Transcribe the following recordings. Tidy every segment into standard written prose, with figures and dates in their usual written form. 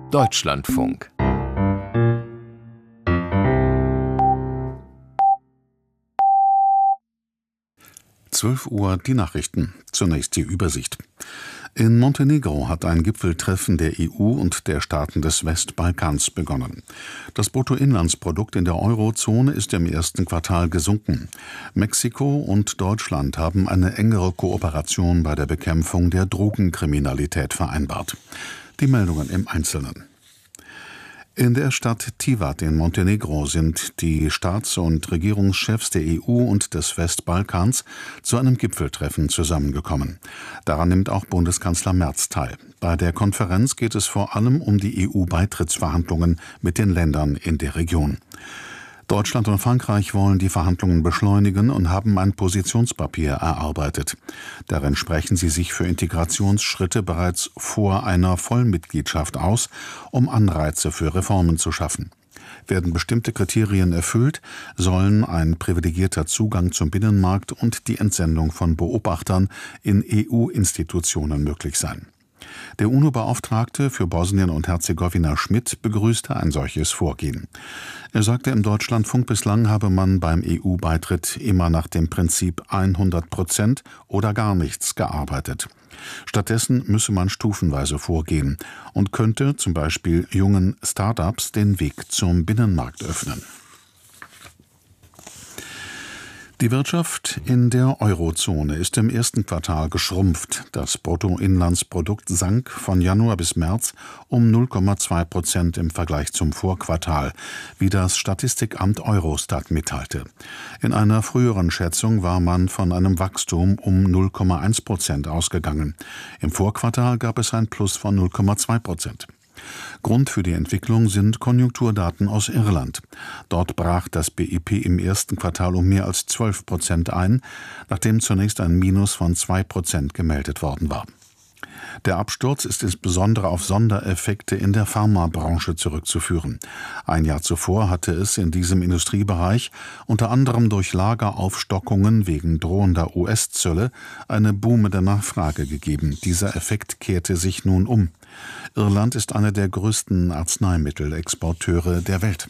Deutschlandfunk. Uhr die Nachrichten. Zunächst die Übersicht. In Montenegro hat ein Gipfeltreffen der EU und der Staaten des Westbalkans begonnen. Das Bruttoinlandsprodukt in der Eurozone ist im ersten Quartal gesunken. Mexiko und Deutschland haben eine engere Kooperation bei der Bekämpfung der Drogenkriminalität vereinbart. Die Meldungen im Einzelnen. In der Stadt Tivat in Montenegro sind die Staats- und Regierungschefs der EU und des Westbalkans zu einem Gipfeltreffen zusammengekommen. Daran nimmt auch Bundeskanzler Merz teil. Bei der Konferenz geht es vor allem um die EU-Beitrittsverhandlungen mit den Ländern in der Region. Deutschland und Frankreich wollen die Verhandlungen beschleunigen und haben ein Positionspapier erarbeitet. Darin sprechen sie sich für Integrationsschritte bereits vor einer Vollmitgliedschaft aus, um Anreize für Reformen zu schaffen. Werden bestimmte Kriterien erfüllt, sollen ein privilegierter Zugang zum Binnenmarkt und die Entsendung von Beobachtern in EU-Institutionen möglich sein. Der UNO-Beauftragte für Bosnien und Herzegowina Schmidt begrüßte ein solches Vorgehen. Er sagte im Deutschlandfunk, bislang habe man beim EU-Beitritt immer nach dem Prinzip 100% oder gar nichts gearbeitet. Stattdessen müsse man stufenweise vorgehen und könnte zum Beispiel jungen Start-ups den Weg zum Binnenmarkt öffnen. Die Wirtschaft in der Eurozone ist im ersten Quartal geschrumpft. Das Bruttoinlandsprodukt sank von Januar bis März um 0,2% im Vergleich zum Vorquartal, wie das Statistikamt Eurostat mitteilte. In einer früheren Schätzung war man von einem Wachstum um 0,1% ausgegangen. Im Vorquartal gab es ein Plus von 0,2%. Grund für die Entwicklung sind Konjunkturdaten aus Irland. Dort brach das BIP im ersten Quartal um mehr als 12% ein, nachdem zunächst ein Minus von 2% gemeldet worden war. Der Absturz ist insbesondere auf Sondereffekte in der Pharmabranche zurückzuführen. Ein Jahr zuvor hatte es in diesem Industriebereich unter anderem durch Lageraufstockungen wegen drohender US-Zölle eine boomende Nachfrage gegeben. Dieser Effekt kehrte sich nun um. Irland ist einer der größten Arzneimittelexporteure der Welt.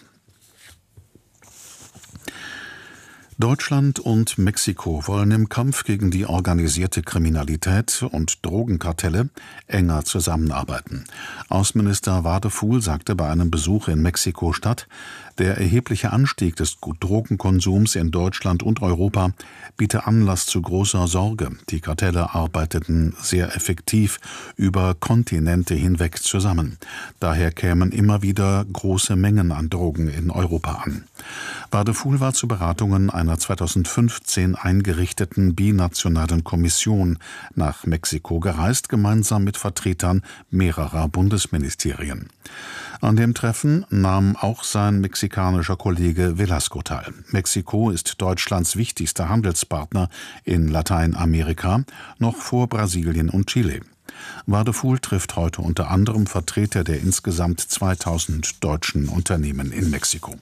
Deutschland und Mexiko wollen im Kampf gegen die organisierte Kriminalität und Drogenkartelle enger zusammenarbeiten. Außenminister Wadefuhl sagte bei einem Besuch in Mexiko-Stadt, der erhebliche Anstieg des Drogenkonsums in Deutschland und Europa biete Anlass zu großer Sorge. Die Kartelle arbeiteten sehr effektiv über Kontinente hinweg zusammen. Daher kämen immer wieder große Mengen an Drogen in Europa an. Wadefuhl war zu Beratungen einer 2015 eingerichteten binationalen Kommission nach Mexiko gereist, gemeinsam mit Vertretern mehrerer Bundesministerien. An dem Treffen nahm auch sein mexikanischer Kollege Velasco teil. Mexiko ist Deutschlands wichtigster Handelspartner in Lateinamerika, noch vor Brasilien und Chile. Wadefuhl trifft heute unter anderem Vertreter der insgesamt 2000 deutschen Unternehmen in Mexiko.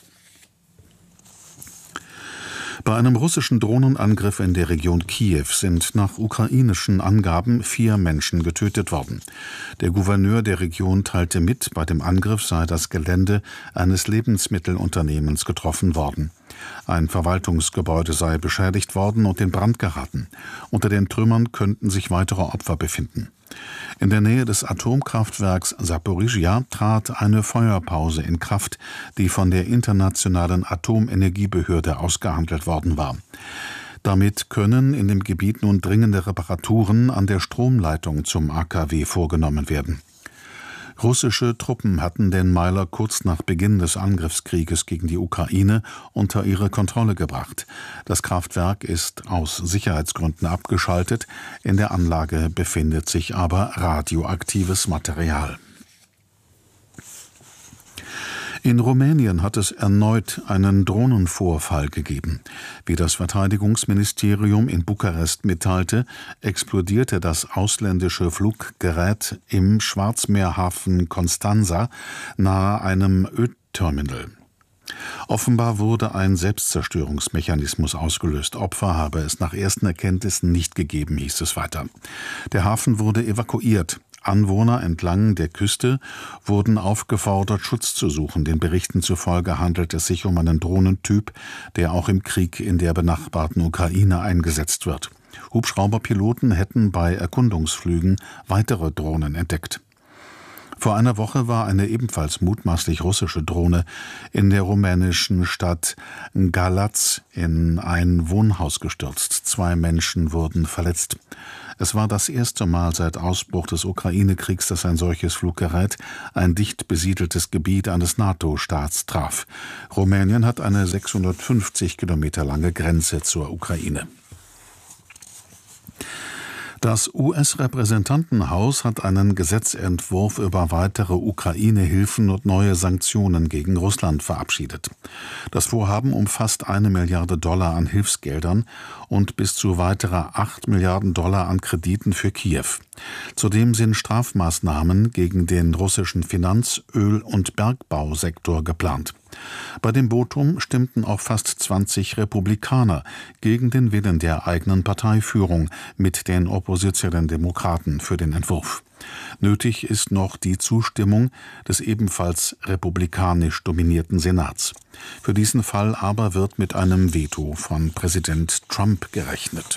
Bei einem russischen Drohnenangriff in der Region Kiew sind nach ukrainischen Angaben 4 Menschen getötet worden. Der Gouverneur der Region teilte mit, bei dem Angriff sei das Gelände eines Lebensmittelunternehmens getroffen worden. Ein Verwaltungsgebäude sei beschädigt worden und in Brand geraten. Unter den Trümmern könnten sich weitere Opfer befinden. In der Nähe des Atomkraftwerks Saporischschja trat eine Feuerpause in Kraft, die von der Internationalen Atomenergiebehörde ausgehandelt worden war. Damit können in dem Gebiet nun dringende Reparaturen an der Stromleitung zum AKW vorgenommen werden. Russische Truppen hatten den Meiler kurz nach Beginn des Angriffskrieges gegen die Ukraine unter ihre Kontrolle gebracht. Das Kraftwerk ist aus Sicherheitsgründen abgeschaltet, in der Anlage befindet sich aber radioaktives Material. In Rumänien hat es erneut einen Drohnenvorfall gegeben. Wie das Verteidigungsministerium in Bukarest mitteilte, explodierte das ausländische Fluggerät im Schwarzmeerhafen Constanța nahe einem Ölterminal. Offenbar wurde ein Selbstzerstörungsmechanismus ausgelöst. Opfer habe es nach ersten Erkenntnissen nicht gegeben, hieß es weiter. Der Hafen wurde evakuiert. Anwohner entlang der Küste wurden aufgefordert, Schutz zu suchen. Den Berichten zufolge handelt es sich um einen Drohnentyp, der auch im Krieg in der benachbarten Ukraine eingesetzt wird. Hubschrauberpiloten hätten bei Erkundungsflügen weitere Drohnen entdeckt. Vor einer Woche war eine ebenfalls mutmaßlich russische Drohne in der rumänischen Stadt Galați in ein Wohnhaus gestürzt. 2 Menschen wurden verletzt. Es war das erste Mal seit Ausbruch des Ukraine-Kriegs, dass ein solches Fluggerät ein dicht besiedeltes Gebiet eines NATO-Staats traf. Rumänien hat eine 650 Kilometer lange Grenze zur Ukraine. Das US-Repräsentantenhaus hat einen Gesetzentwurf über weitere Ukraine-Hilfen und neue Sanktionen gegen Russland verabschiedet. Das Vorhaben umfasst $1 Milliarde an Hilfsgeldern und bis zu weitere $8 Milliarden an Krediten für Kiew. Zudem sind Strafmaßnahmen gegen den russischen Finanz-, Öl- und Bergbausektor geplant. Bei dem Votum stimmten auch fast 20 Republikaner gegen den Willen der eigenen Parteiführung mit den oppositionellen Demokraten für den Entwurf. Nötig ist noch die Zustimmung des ebenfalls republikanisch dominierten Senats. Für diesen Fall aber wird mit einem Veto von Präsident Trump gerechnet.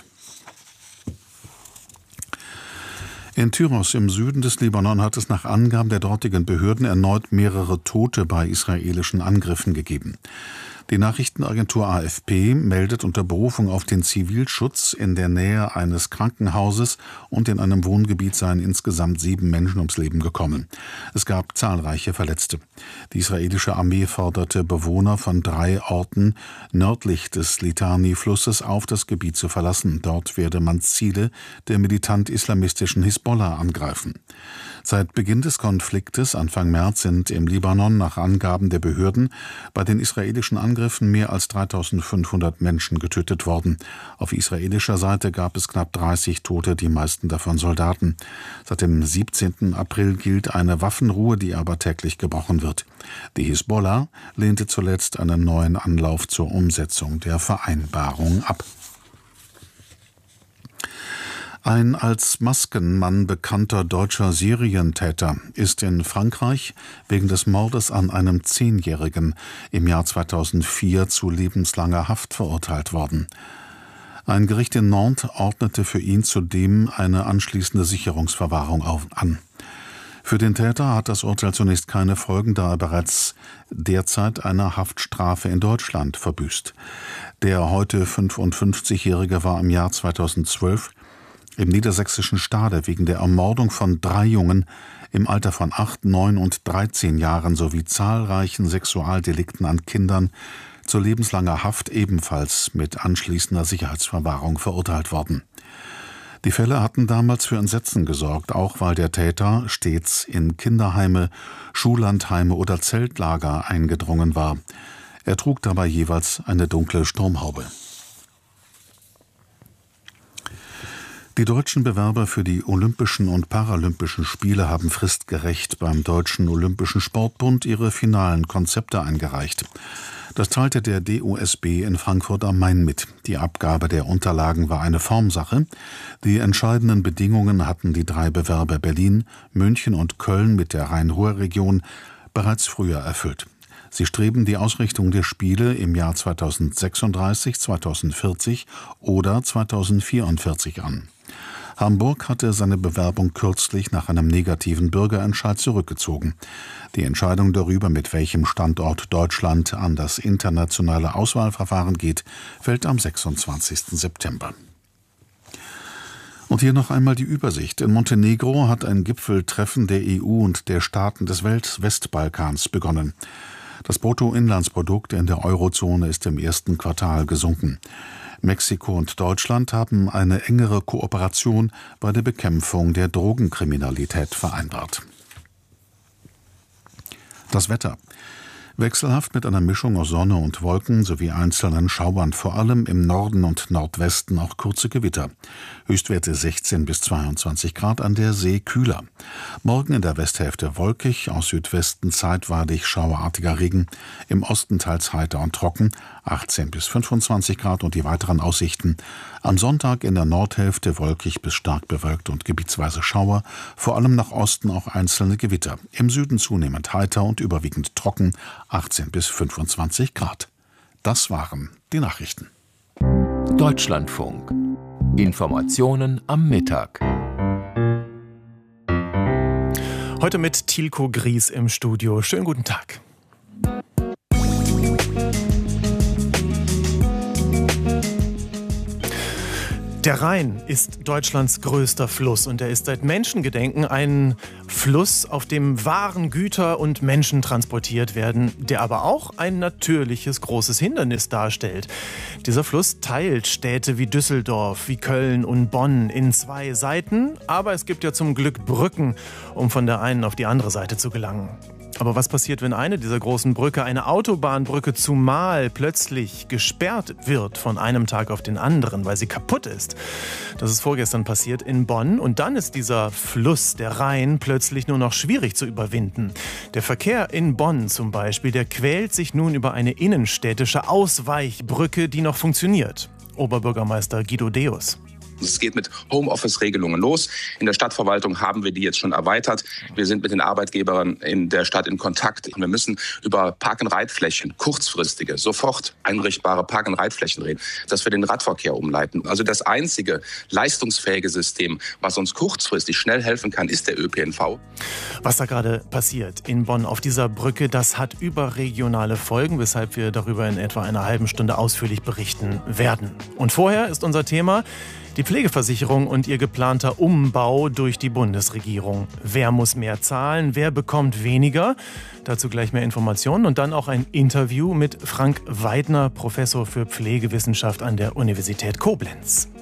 In Tyros im Süden des Libanon hat es nach Angaben der dortigen Behörden erneut mehrere Tote bei israelischen Angriffen gegeben. Die Nachrichtenagentur AFP meldet unter Berufung auf den Zivilschutz, in der Nähe eines Krankenhauses und in einem Wohngebiet seien insgesamt 7 Menschen ums Leben gekommen. Es gab zahlreiche Verletzte. Die israelische Armee forderte Bewohner von 3 Orten nördlich des Litani-Flusses auf, das Gebiet zu verlassen. Dort werde man Ziele der militant-islamistischen Hisbollah angreifen. Seit Beginn des Konfliktes Anfang März sind im Libanon nach Angaben der Behörden bei den israelischen Angriffen mehr als 3.500 Menschen getötet worden. Auf israelischer Seite gab es knapp 30 Tote, die meisten davon Soldaten. Seit dem 17. April gilt eine Waffenruhe, die aber täglich gebrochen wird. Die Hisbollah lehnte zuletzt einen neuen Anlauf zur Umsetzung der Vereinbarung ab. Ein als Maskenmann bekannter deutscher Serientäter ist in Frankreich wegen des Mordes an einem 10-Jährigen im Jahr 2004 zu lebenslanger Haft verurteilt worden. Ein Gericht in Nantes ordnete für ihn zudem eine anschließende Sicherungsverwahrung an. Für den Täter hat das Urteil zunächst keine Folgen, da er bereits derzeit eine Haftstrafe in Deutschland verbüßt. Der heute 55-Jährige war im Jahr 2012 im niedersächsischen Stade wegen der Ermordung von 3 Jungen im Alter von 8, 9 und 13 Jahren sowie zahlreichen Sexualdelikten an Kindern zu lebenslanger Haft ebenfalls mit anschließender Sicherheitsverwahrung verurteilt worden. Die Fälle hatten damals für Entsetzen gesorgt, auch weil der Täter stets in Kinderheime, Schullandheime oder Zeltlager eingedrungen war. Er trug dabei jeweils eine dunkle Sturmhaube. Die deutschen Bewerber für die Olympischen und Paralympischen Spiele haben fristgerecht beim Deutschen Olympischen Sportbund ihre finalen Konzepte eingereicht. Das teilte der DOSB in Frankfurt am Main mit. Die Abgabe der Unterlagen war eine Formsache. Die entscheidenden Bedingungen hatten die 3 Bewerber Berlin, München und Köln mit der Rhein-Ruhr-Region bereits früher erfüllt. Sie streben die Ausrichtung der Spiele im Jahr 2036, 2040 oder 2044 an. Hamburg hatte seine Bewerbung kürzlich nach einem negativen Bürgerentscheid zurückgezogen. Die Entscheidung darüber, mit welchem Standort Deutschland an das internationale Auswahlverfahren geht, fällt am 26. September. Und hier noch einmal die Übersicht. In Montenegro hat ein Gipfeltreffen der EU und der Staaten des Westbalkans begonnen. Das Bruttoinlandsprodukt in der Eurozone ist im ersten Quartal gesunken. Mexiko und Deutschland haben eine engere Kooperation bei der Bekämpfung der Drogenkriminalität vereinbart. Das Wetter. Wechselhaft mit einer Mischung aus Sonne und Wolken sowie einzelnen Schauern, vor allem im Norden und Nordwesten auch kurze Gewitter. Höchstwerte 16 bis 22 Grad, an der See kühler. Morgen in der Westhälfte wolkig, aus Südwesten zeitweilig schauerartiger Regen, im Osten teils heiter und trocken, 18 bis 25 Grad und die weiteren Aussichten. Am Sonntag in der Nordhälfte wolkig bis stark bewölkt und gebietsweise Schauer, vor allem nach Osten auch einzelne Gewitter. Im Süden zunehmend heiter und überwiegend trocken, 18 bis 25 Grad. Das waren die Nachrichten. Deutschlandfunk. Informationen am Mittag. Heute mit Tilko Gries im Studio. Schönen guten Tag. Der Rhein ist Deutschlands größter Fluss und er ist seit Menschengedenken ein Fluss, auf dem Waren, Güter und Menschen transportiert werden, der aber auch ein natürliches großes Hindernis darstellt. Dieser Fluss teilt Städte wie Düsseldorf, wie Köln und Bonn in zwei Seiten, aber es gibt ja zum Glück Brücken, um von der einen auf die andere Seite zu gelangen. Aber was passiert, wenn eine dieser großen Brücke, eine Autobahnbrücke, zumal plötzlich gesperrt wird von einem Tag auf den anderen, weil sie kaputt ist? Das ist vorgestern passiert in Bonn und dann ist dieser Fluss, der Rhein, plötzlich nur noch schwierig zu überwinden. Der Verkehr in Bonn zum Beispiel, der quält sich nun über eine innenstädtische Ausweichbrücke, die noch funktioniert. Oberbürgermeister Guido Deus. Es geht mit Homeoffice-Regelungen los. In der Stadtverwaltung haben wir die jetzt schon erweitert. Wir sind mit den Arbeitgebern in der Stadt in Kontakt. Wir müssen über Park-and-Ride-Flächen, kurzfristige, sofort einrichtbare Park-and-Ride-Flächen reden, dass wir den Radverkehr umleiten. Also das einzige leistungsfähige System, was uns kurzfristig schnell helfen kann, ist der ÖPNV. Was da gerade passiert in Bonn auf dieser Brücke, das hat überregionale Folgen, weshalb wir darüber in etwa einer halben Stunde ausführlich berichten werden. Und vorher ist unser Thema die Pflegeversicherung und ihr geplanter Umbau durch die Bundesregierung. Wer muss mehr zahlen? Wer bekommt weniger? Dazu gleich mehr Informationen und dann auch ein Interview mit Frank Weidner, Professor für Pflegewissenschaft an der Universität Koblenz.